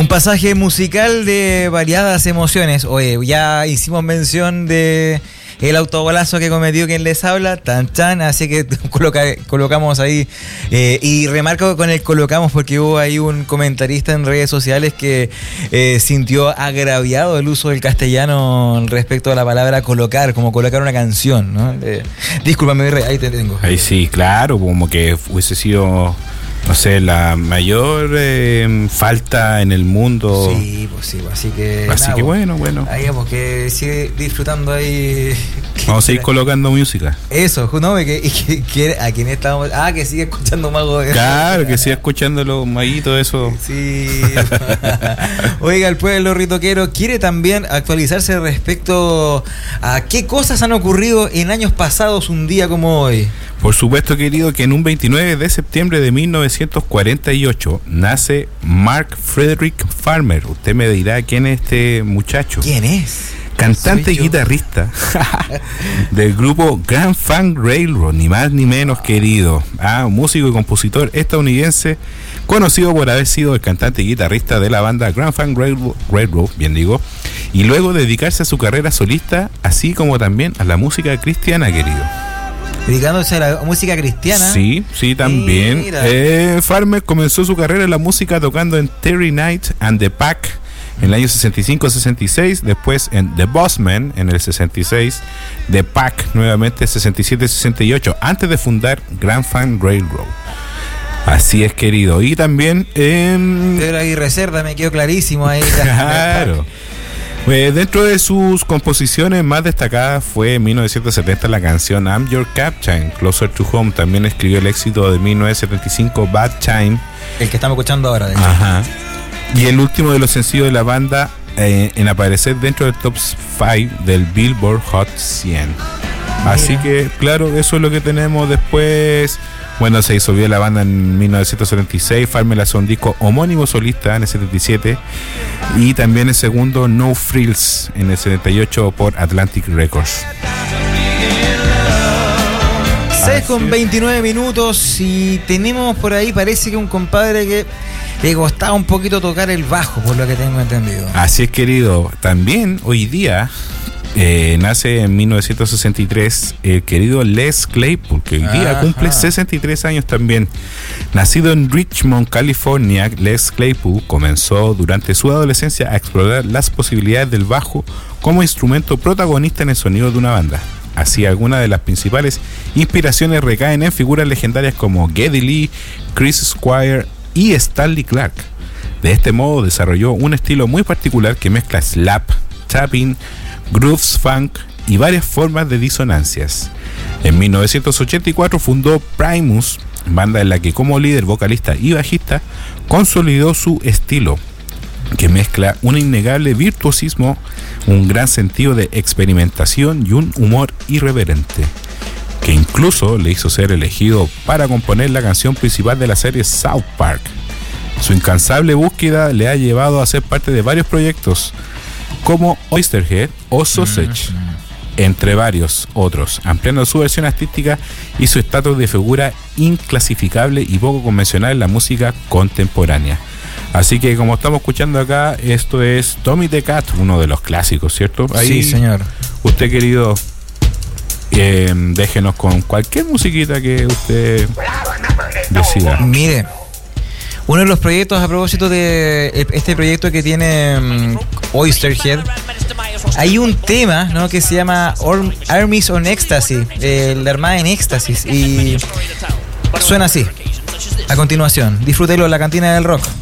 Un pasaje musical de variadas emociones. Oye, ya hicimos mención de el autogolazo que cometió quien les habla, tan chan, así que colocamos ahí, y remarco con el colocamos porque hubo ahí un comentarista en redes sociales que sintió agraviado el uso del castellano respecto a la palabra colocar, como colocar una canción, ¿no? Discúlpame, mi rey, ahí te tengo. Ahí sí, claro, como que hubiese sido, no sé, la mayor falta en el mundo. Sí, pues sí, así que bueno. Ahí vamos, que sigue disfrutando ahí. Vamos a seguir colocando música. Eso, ¿no? Que a quien estábamos. Que sigue escuchando Mago de... Claro, que siga escuchando los maguitos, eso. Sí. Oiga, el pueblo ritoquero quiere también actualizarse respecto a qué cosas han ocurrido en años pasados un día como hoy. Por supuesto, querido, que en un 29 de septiembre de 1948 nace Mark Frederick Farmer. Usted me dirá quién es este muchacho. ¿Quién es? Cantante y guitarrista del grupo Grand Funk Railroad, ni más ni menos, querido. Un músico y compositor estadounidense conocido por haber sido el cantante y guitarrista de la banda Grand Funk Railroad, bien digo, y luego dedicarse a su carrera solista, así como también a la música cristiana, querido. Dedicándose a la música cristiana. Sí, también. Farmer comenzó su carrera en la música tocando en Terry Knight and the Pack en el año 65-66, después en The Bossmen en el 66, The Pack nuevamente 67-68, antes de fundar Grand Funk Railroad. Así es, querido. Y también Pedro Aguirre Cerda, me quedó clarísimo ahí. Claro. Dentro de sus composiciones más destacadas fue en 1970 la canción I'm Your Captain, Closer to Home. También escribió el éxito de 1975 Bad Time, el que estamos escuchando ahora, de hecho. Ajá. Y el último de los sencillos de la banda en aparecer dentro del top 5 del Billboard Hot 100. Así que, claro, eso es lo que tenemos después. Bueno, se disolvió la banda en 1976. Farmer lanzó un disco homónimo solista en el 77. Y también el segundo, No Frills, en el 78 por Atlantic Records. 6:29 minutos. Y tenemos por ahí, parece que un compadre que le costaba un poquito tocar el bajo, por lo que tengo entendido. Así es, querido. También hoy día nace en 1963 el querido Les Claypool, que hoy día cumple 63 años también. Nacido en Richmond, California, Les Claypool comenzó durante su adolescencia a explorar las posibilidades del bajo como instrumento protagonista en el sonido de una banda. Así, algunas de las principales inspiraciones recaen en figuras legendarias como Geddy Lee, Chris Squire y Stanley Clarke. De este modo desarrolló un estilo muy particular que mezcla slap, tapping, grooves funk y varias formas de disonancias. En 1984 fundó Primus, banda en la que como líder, vocalista y bajista consolidó su estilo, que mezcla un innegable virtuosismo, un gran sentido de experimentación y un humor irreverente, que incluso le hizo ser elegido para componer la canción principal de la serie South Park. Su incansable búsqueda le ha llevado a ser parte de varios proyectos como Oysterhead o Sausage, entre varios otros, ampliando su versión artística y su estatus de figura inclasificable y poco convencional en la música contemporánea. Así que, como estamos escuchando acá, esto es Tommy the Cat, uno de los clásicos, ¿cierto? Sí, Ahí, señor. Usted, querido, déjenos con cualquier musiquita que usted decida. Mire, uno de los proyectos, a propósito de este proyecto que tiene Oysterhead, hay un tema, ¿no?, que se llama Armies on Ecstasy, la Armada en Éxtasis, y suena así. A continuación, disfrútelo en la cantina del rock.